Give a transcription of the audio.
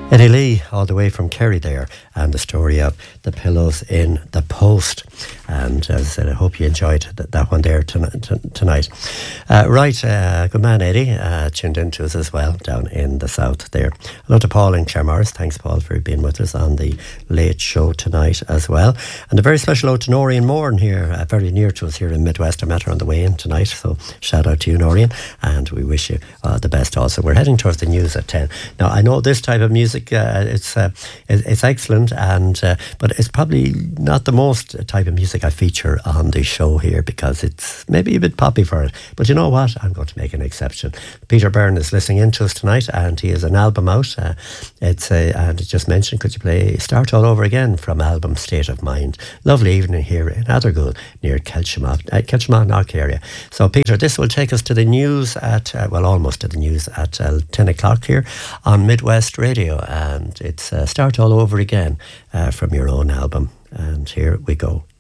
Eddie Lee, all the way from Kerry there, and the story of the pillows in the post. And as I said, I hope you enjoyed that one there tonight. Good man, Eddie, tuned in to us as well down in the south there. Hello to Paul in Claremorris. Thanks, Paul, for being with us on the late show tonight as well. And a very special hello to Noreen Moran here, very near to us here in Midwest. I met her on the way in tonight, so shout out to you, Noreen, and we wish you the best also. We're heading towards the news at 10. Now, I know this type of music, it's excellent, but it's probably not the most type of music I feature on the show here because it's maybe a bit poppy for it. But you know what? I'm going to make an exception. Peter Byrne is listening in to us tonight, and he has an album out. And it just mentioned, could you play Start All Over Again from album State of Mind? Lovely evening here in Athergool near Kelchmont area. So Peter, this will take us to the news at, almost to the news at 10 o'clock here on Midwest Radio. And it's Start All Over Again from your own album. And here we go.